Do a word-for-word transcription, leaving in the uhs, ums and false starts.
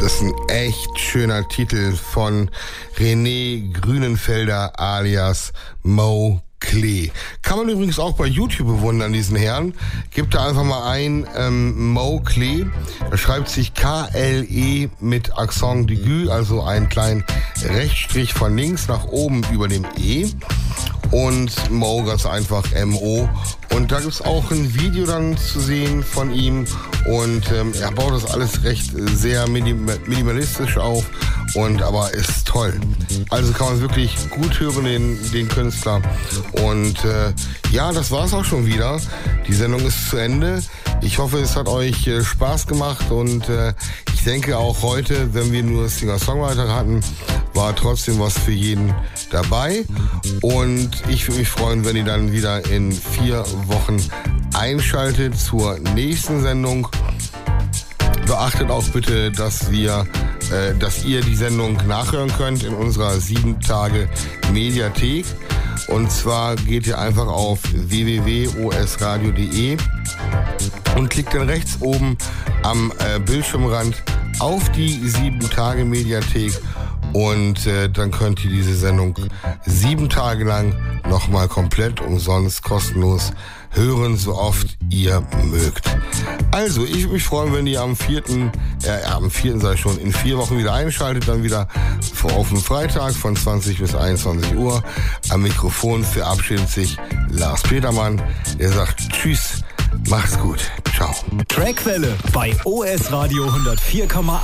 ist ein echt schöner Titel von René Grünenfelder alias Mo Klee. Kann man übrigens auch bei YouTube bewundern, diesen Herrn. Gebt da einfach mal ein, ähm, Mo Klee. Er schreibt sich K L E mit Accent d'aigu, also einen kleinen Rechtsstrich von links nach oben über dem E. Und Mo ganz einfach M O. Und da gibt's auch ein Video dann zu sehen von ihm. Und ähm, er baut das alles recht äh, sehr minim- minimalistisch auf. Und aber ist toll. Also kann man wirklich gut hören, den, den Künstler. Und äh, ja, das war's auch schon wieder. Die Sendung ist zu Ende. Ich hoffe, es hat euch äh, Spaß gemacht. Und äh, ich denke auch heute, wenn wir nur Singer-Songwriter hatten, war trotzdem was für jeden dabei. Und ich würde mich freuen, wenn ihr dann wieder in vier Wochen einschaltet zur nächsten Sendung. Beachtet auch bitte, dass wir, äh, dass ihr die Sendung nachhören könnt in unserer sieben Tage Mediathek. Und zwar geht ihr einfach auf w w w punkt o s radio punkt d e und klickt dann rechts oben am äh, Bildschirmrand auf die sieben Tage Mediathek. Und äh, dann könnt ihr diese Sendung sieben Tage lang nochmal komplett umsonst, kostenlos hören, so oft ihr mögt. Also, ich würde mich freuen, wenn ihr am vierten, äh, am vierten sei schon, in vier Wochen wieder einschaltet, dann wieder auf den Freitag von zwanzig bis einundzwanzig Uhr. Am Mikrofon verabschiedet sich Lars Petermann. Er sagt Tschüss, macht's gut, ciao. Trackwelle bei O S Radio hundertvier Komma